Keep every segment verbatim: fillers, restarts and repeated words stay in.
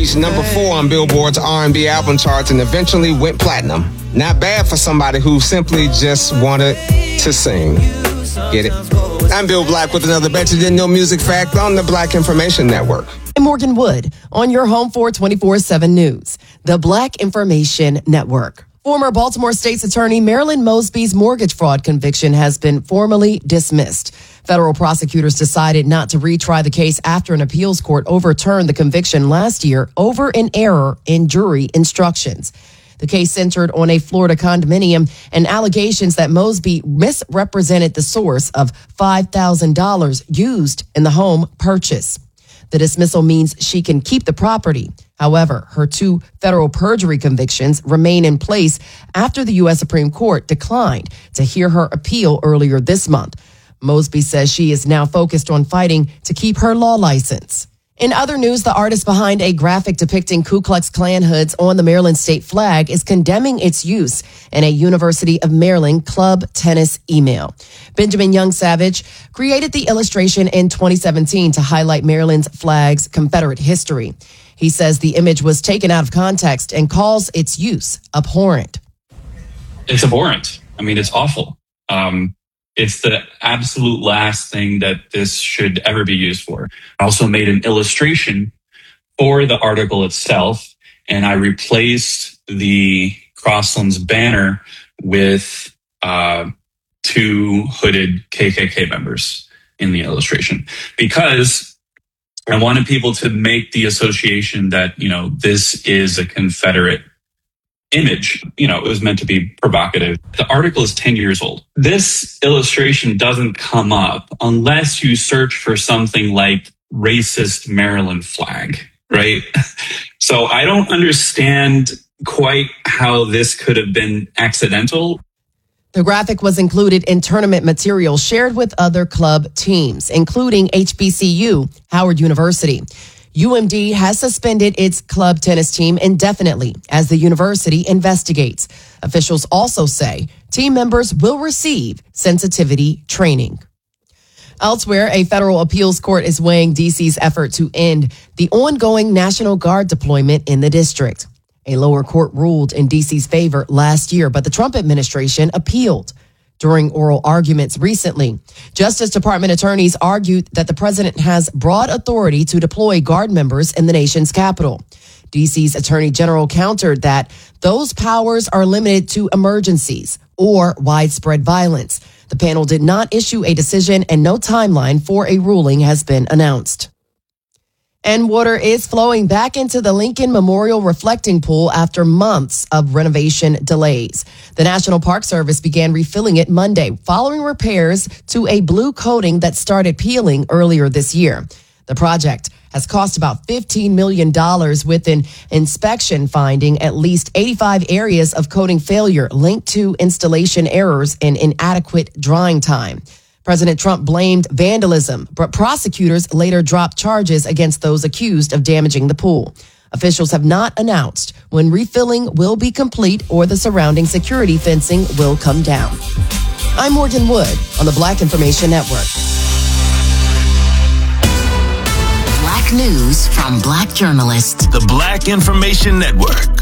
reached number four on Billboard's R and B album charts and eventually went platinum. Not bad for somebody who simply just wanted to sing. Get it? I'm Bill Black with another Bet You Didn't Know music fact on the Black Information Network. I'm Morgan Wood on your home for twenty-four seven News, the Black Information Network. Former Baltimore State's Attorney Marilyn Mosby's mortgage fraud conviction has been formally dismissed. Federal prosecutors decided not to retry the case after an appeals court overturned the conviction last year over an error in jury instructions. The case centered on a Florida condominium and allegations that Mosby misrepresented the source of five thousand dollars used in the home purchase. The dismissal means she can keep the property. However, her two federal perjury convictions remain in place after the U S Supreme Court declined to hear her appeal earlier this month. Mosby says she is now focused on fighting to keep her law license. In other news, the artist behind a graphic depicting Ku Klux Klan hoods on the Maryland state flag is condemning its use in a University of Maryland club tennis email. Benjamin Young Savage created the illustration in twenty seventeen to highlight Maryland's flag's Confederate history. He says the image was taken out of context and calls its use abhorrent. It's abhorrent. I mean, it's awful. Um, It's the absolute last thing that this should ever be used for. I also made an illustration for the article itself, and I replaced the Crosslands banner with uh, two hooded K K K members in the illustration because I wanted people to make the association that, you know, this is a Confederate image. You know, it was meant to be provocative. The article is ten years old. This illustration doesn't come up unless you search for something like racist Maryland flag, right? So I don't understand quite how this could have been accidental. The graphic was included in tournament material shared with other club teams, including H B C U, Howard University. U M D has suspended its club tennis team indefinitely as the university investigates. Officials also say team members will receive sensitivity training. Elsewhere, a federal appeals court is weighing D C's effort to end the ongoing National Guard deployment in the district. A lower court ruled in D C's favor last year, but the Trump administration appealed. During oral arguments recently, Justice Department attorneys argued that the president has broad authority to deploy Guard members in the nation's capital. D C's Attorney General countered that those powers are limited to emergencies or widespread violence. The panel did not issue a decision and no timeline for a ruling has been announced. And water is flowing back into the Lincoln Memorial Reflecting Pool after months of renovation delays. The National Park Service began refilling it Monday following repairs to a blue coating that started peeling earlier this year. The project has cost about fifteen million dollars with an inspection finding at least eighty-five areas of coating failure linked to installation errors and inadequate drying time. President Trump blamed vandalism, but prosecutors later dropped charges against those accused of damaging the pool. Officials have not announced when refilling will be complete or the surrounding security fencing will come down. I'm Morgan Wood on the Black Information Network. Black news from Black journalists. The Black Information Network.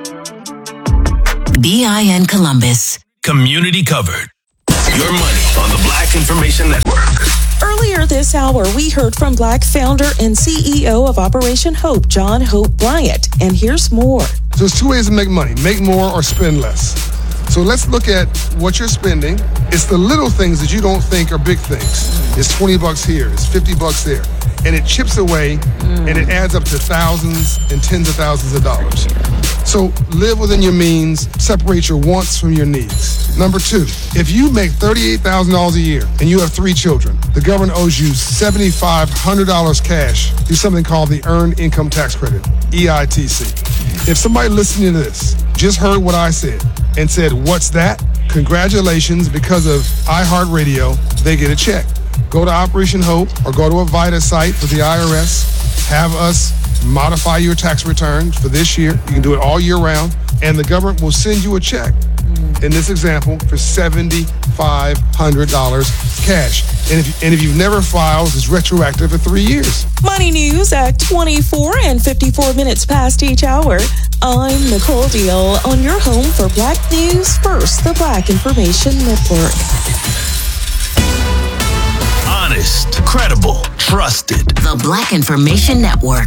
B I N Columbus. Community covered. Your money on the Black Information Network. Earlier this hour, we heard from Black founder and C E O of Operation Hope, John Hope Bryant. And here's more. So there's two ways to make money, make more or spend less. So let's look at what you're spending. It's the little things that you don't think are big things. It's twenty bucks here, it's fifty bucks there. And it chips away mm. and it adds up to thousands and tens of thousands of dollars. So live within your means, separate your wants from your needs. Number two, if you make thirty-eight thousand dollars a year and you have three children, the government owes you seven thousand five hundred dollars cash through something called the Earned Income Tax Credit, E I T C. If somebody listening to this just heard what I said and said, what's that? Congratulations, because of iHeartRadio, they get a check. Go to Operation Hope or go to a VITA site for the I R S, have us modify your tax returns for this year. You can do it all year round, and the government will send you a check, in this example, for seventy five hundred dollars cash. And if, and if you've never filed, it's retroactive for three years. Money news at twenty-four and fifty-four minutes past each hour. I'm Nicole Deal on your home for Black News First, the Black Information Network. Honest, credible, trusted. The Black Information Network.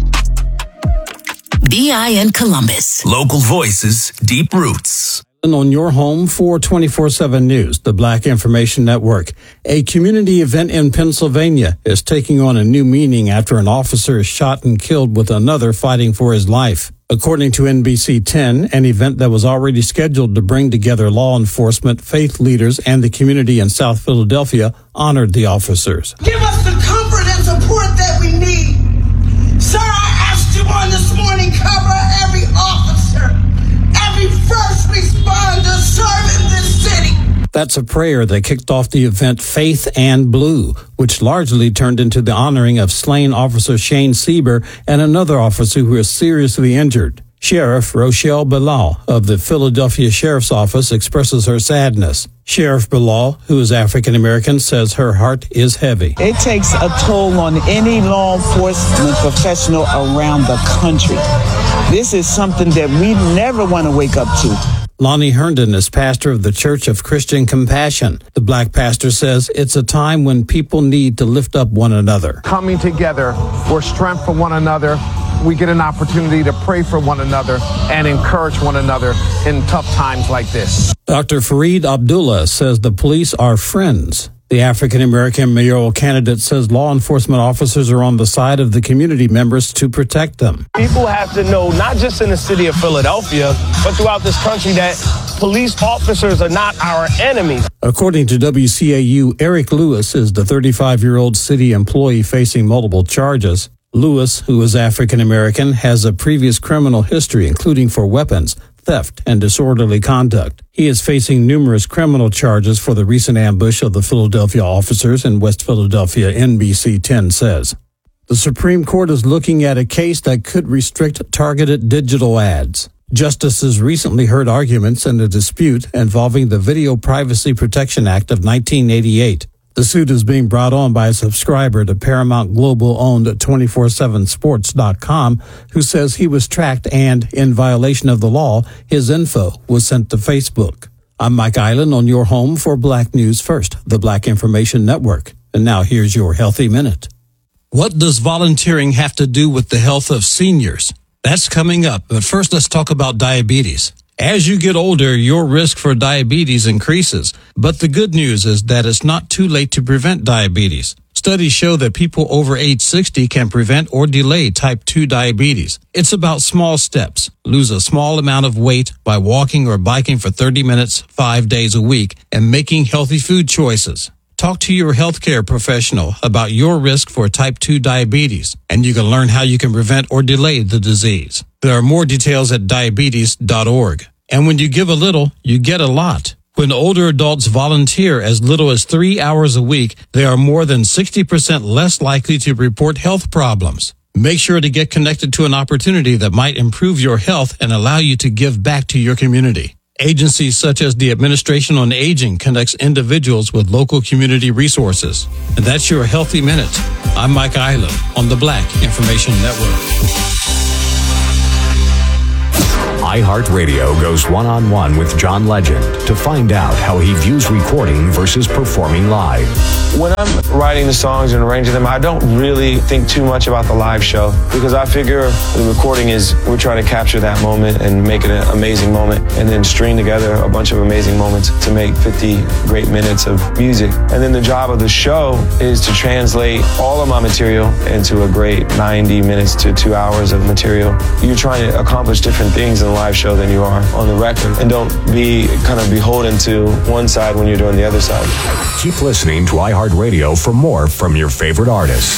B I N Columbus. Local voices, deep roots. On your home for twenty-four seven News, the Black Information Network. A community event in Pennsylvania is taking on a new meaning after an officer is shot and killed with another fighting for his life. According to N B C ten, an event that was already scheduled to bring together law enforcement, faith leaders, and the community in South Philadelphia honored the officers. Give us the comfort and support that we need. Sir, I asked you on this morning, cover every officer, every first responder serving this city. That's a prayer that kicked off the event Faith and Blue, which largely turned into the honoring of slain Officer Shane Sieber and another officer who is seriously injured. Sheriff Rochelle Bilal of the Philadelphia Sheriff's Office expresses her sadness. Sheriff Bilal, who is African American, says her heart is heavy. It takes a toll on any law enforcement professional around the country. This is something that we never want to wake up to. Lonnie Herndon is pastor of the Church of Christian Compassion. The black pastor says it's a time when people need to lift up one another. Coming together for strength for one another, we get an opportunity to pray for one another and encourage one another in tough times like this. Doctor Fareed Abdullah says the police are friends. The African-American mayoral candidate says law enforcement officers are on the side of the community members to protect them. People have to know, not just in the city of Philadelphia, but throughout this country, that police officers are not our enemies. According to W C A U, Eric Lewis is the thirty-five-year-old city employee facing multiple charges. Lewis, who is African-American, has a previous criminal history, including for weapons, theft, and disorderly conduct. He is facing numerous criminal charges for the recent ambush of the Philadelphia officers in West Philadelphia, N B C ten says. The Supreme Court is looking at a case that could restrict targeted digital ads. Justices recently heard arguments in a dispute involving the Video Privacy Protection Act of nineteen eighty-eight. The suit is being brought on by a subscriber to Paramount Global-owned twenty-four seven sports dot com, who says he was tracked and, in violation of the law, his info was sent to Facebook. I'm Mike Island on your home for Black News First, the Black Information Network. And now here's your Healthy Minute. What does volunteering have to do with the health of seniors? That's coming up, but first let's talk about diabetes. As you get older, your risk for diabetes increases. But the good news is that it's not too late to prevent diabetes. Studies show that people over age sixty can prevent or delay type two diabetes. It's about small steps. Lose a small amount of weight by walking or biking for thirty minutes, five days a week, and making healthy food choices. Talk to your healthcare professional about your risk for type two diabetes, and you can learn how you can prevent or delay the disease. There are more details at diabetes dot org. And when you give a little, you get a lot. When older adults volunteer as little as three hours a week, they are more than sixty percent less likely to report health problems. Make sure to get connected to an opportunity that might improve your health and allow you to give back to your community. Agencies such as the Administration on Aging connects individuals with local community resources. And that's your Healthy Minute. I'm Mike Island on the Black Information Network. iHeartRadio goes one-on-one with John Legend to find out how he views recording versus performing live. When I'm writing the songs and arranging them, I don't really think too much about the live show because I figure the recording is we're trying to capture that moment and make it an amazing moment and then string together a bunch of amazing moments to make fifty great minutes of music. And then the job of the show is to translate all of my material into a great ninety minutes to two hours of material. You're trying to accomplish different things in a live show than you are on the record, and don't be kind of beholden to one side when you're doing the other side. Keep listening to iHeartRadio for more from your favorite artists.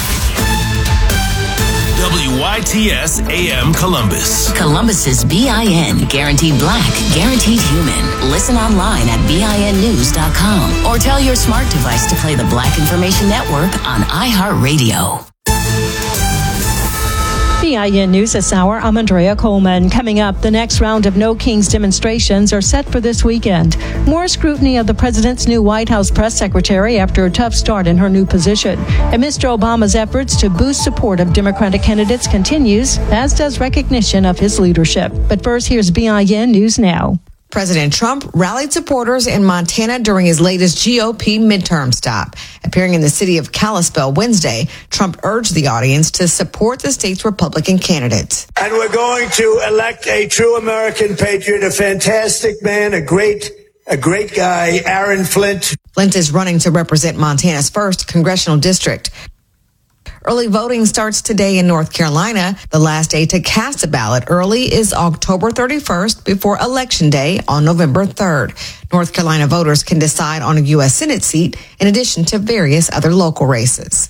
W Y T S A M Columbus. Columbus's B I N, guaranteed black, guaranteed human. Listen online at B I N news dot com or tell your smart device to play the Black Information Network on iHeartRadio. B B I N News this hour, I'm Andrea Coleman. Coming up, the next round of No Kings demonstrations are set for this weekend. More scrutiny of the president's new White House press secretary after a tough start in her new position. And Mister Obama's efforts to boost support of Democratic candidates continues, as does recognition of his leadership. But first, here's B I N News Now. President Trump rallied supporters in Montana during his latest G O P midterm stop. Appearing in the city of Kalispell Wednesday, Trump urged the audience to support the state's Republican candidates. And we're going to elect a true American patriot, a fantastic man, a great, a great guy, Aaron Flint. Flint is running to represent Montana's first congressional district. Early voting starts today in North Carolina. The last day to cast a ballot early is October thirty-first before Election Day on November third. North Carolina voters can decide on a U S Senate seat in addition to various other local races.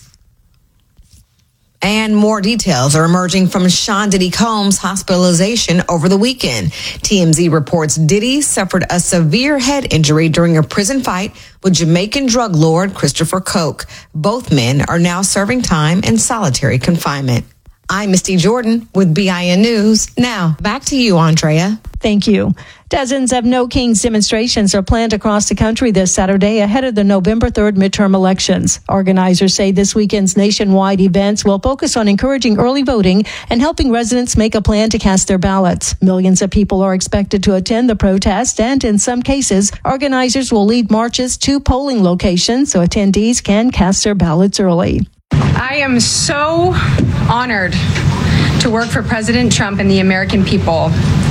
And more details are emerging from Sean Diddy Combs' hospitalization over the weekend. T M Z reports Diddy suffered a severe head injury during a prison fight with Jamaican drug lord Christopher Koch. Both men are now serving time in solitary confinement. I'm Misty Jordan with B I N News. Now, back to you, Andrea. Thank you. Dozens of No Kings demonstrations are planned across the country this Saturday ahead of the November third midterm elections. Organizers say this weekend's nationwide events will focus on encouraging early voting and helping residents make a plan to cast their ballots. Millions of people are expected to attend the protest, and in some cases, organizers will lead marches to polling locations so attendees can cast their ballots early. I am so honored to work for President Trump and the American people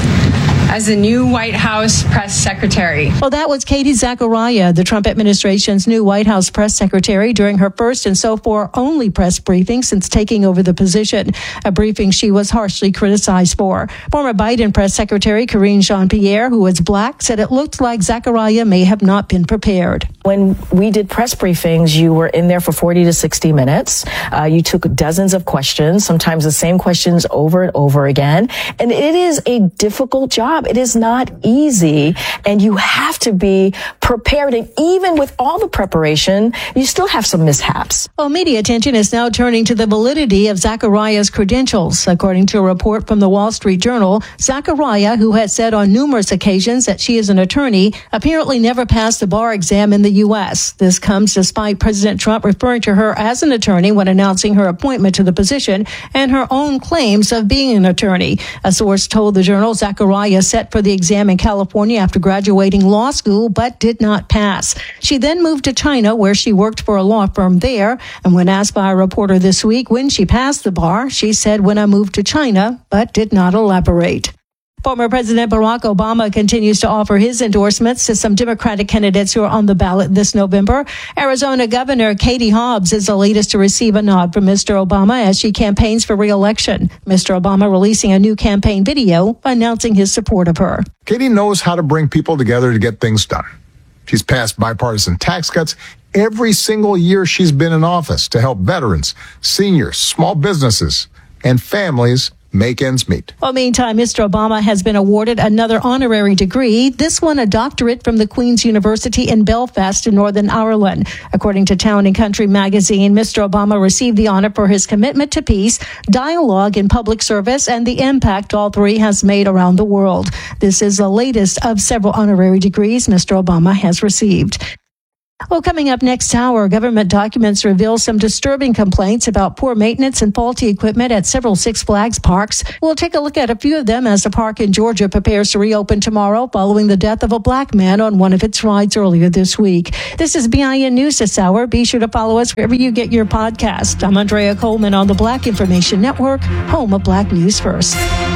as the new White House press secretary. Well, that was Katie Zachariah, the Trump administration's new White House press secretary, during her first and so far only press briefing since taking over the position, a briefing she was harshly criticized for. Former Biden press secretary Karine Jean-Pierre, who is black, said it looked like Zachariah may have not been prepared. When we did press briefings, you were in there for forty to sixty minutes. Uh, you took dozens of questions, sometimes the same questions over and over again. And it is a difficult job. It is not easy, and you have to be prepared. And even with all the preparation, you still have some mishaps. Well, media attention is now turning to the validity of Zachariah's credentials. According to a report from the Wall Street Journal, Zachariah, who has said on numerous occasions that she is an attorney, apparently never passed the bar exam in the U S. This comes despite President Trump referring to her as an attorney when announcing her appointment to the position and her own claims of being an attorney. A source told the Journal Zachariah set for the exam in California after graduating law school, but did not pass. She then moved to China, where she worked for a law firm there. And when asked by a reporter this week when she passed the bar, she said, "When I moved to China," but did not elaborate. Former President Barack Obama continues to offer his endorsements to some Democratic candidates who are on the ballot this November. Arizona Governor Katie Hobbs is the latest to receive a nod from Mister Obama as she campaigns for re-election. Mister Obama releasing a new campaign video announcing his support of her. Katie knows how to bring people together to get things done. She's passed bipartisan tax cuts every single year she's been in office to help veterans, seniors, small businesses, and families make ends meet. Well, meantime, Mister Obama has been awarded another honorary degree, this one a doctorate from the Queen's University in Belfast in Northern Ireland. According to Town and Country magazine, Mister Obama received the honor for his commitment to peace, dialogue in public service, and the impact all three has made around the world. This is the latest of several honorary degrees Mister Obama has received. Well, coming up next hour, government documents reveal some disturbing complaints about poor maintenance and faulty equipment at several Six Flags parks. We'll take a look at a few of them as the park in Georgia prepares to reopen tomorrow following the death of a black man on one of its rides earlier this week. This is B I N News this hour. Be sure to follow us wherever you get your podcast. I'm Andrea Coleman on the Black Information Network, home of Black News First.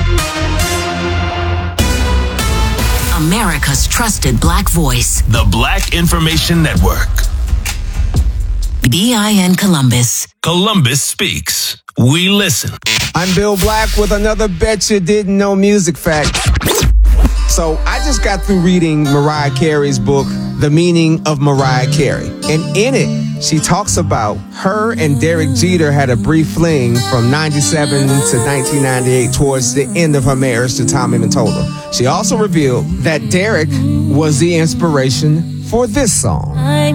America's trusted Black voice. The Black Information Network. B I N Columbus. Columbus speaks. We listen. I'm Bill Black with another Bet You Didn't Know music fact. So I just got through reading Mariah Carey's book, The Meaning of Mariah Carey. And in it, she talks about her and Derek Jeter had a brief fling from ninety-seven to nineteen ninety-eight towards the end of her marriage to Tommy Mottola. She also revealed that Derek was the inspiration for this song.